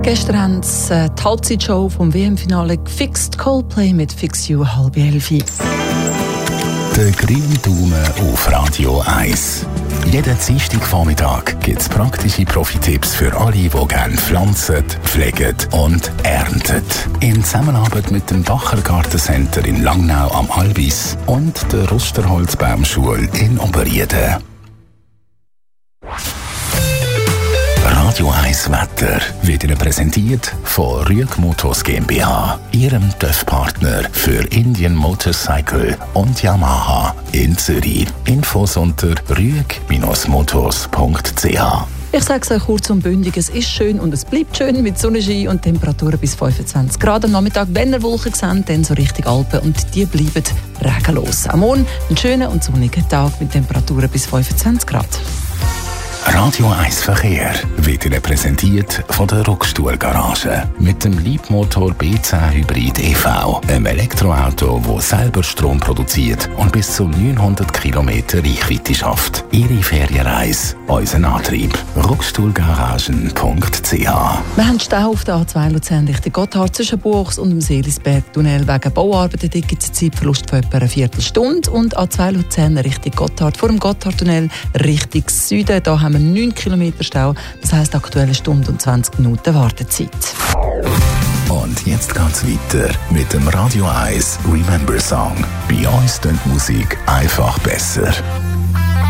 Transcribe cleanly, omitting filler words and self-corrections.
Gestern haben sie die Halbzeitshow vom WM-Finale gefixt. Coldplay mit «Fix You» 10:30. Der grüne Daumen auf Radio 1. Jeden Dienstagvormittag gibt es praktische Profi-Tipps für alle, die gerne pflanzen, pflegen und ernten. In Zusammenarbeit mit dem Bacher Gartencenter in Langnau am Albis und der Rusterholzbaumschule in Oberrieden. Radio 1 Wetter wird Ihnen präsentiert von Rüeg Motors GmbH, Ihrem TÜV-Partner für Indian Motorcycle und Yamaha in Zürich. Infos unter rüeg-motors.ch. Ich sage es euch kurz und bündig, es ist schön und es bleibt schön mit Sonnenschein und Temperaturen bis 25 Grad am Nachmittag. Wenn ihr Wolken seht, dann so Richtung Alpen und die bleiben regenlos. Am Morgen einen schönen und sonnigen Tag mit Temperaturen bis 25 Grad. Radio 1 Verkehr wird Ihnen präsentiert von der Ruckstuhl-Garage. Mit dem Leapmotor B10 Hybrid EV, einem Elektroauto, das selber Strom produziert und bis zu 900 Kilometer Reichweite schafft. Ihre Ferienreise, unser Antrieb. Ruckstuhlgaragen.ch. Wir haben Stau auf der A2 Luzern Richtung Gotthard zwischen Buchs und dem Seelisberg-Tunnel. Wegen Bauarbeiten gibt es einen Zeitverlust von etwa einer Viertelstunde. Und A2 Luzern Richtung Gotthard vor dem Gotthardtunnel Richtung Süden. Da haben wir 9 Kilometer Stau, das heisst aktuell 1 Stunde und 20 Minuten Wartezeit. Und jetzt geht's weiter mit dem Radio 1 Remember Song. Bei uns klingt Musik einfach besser.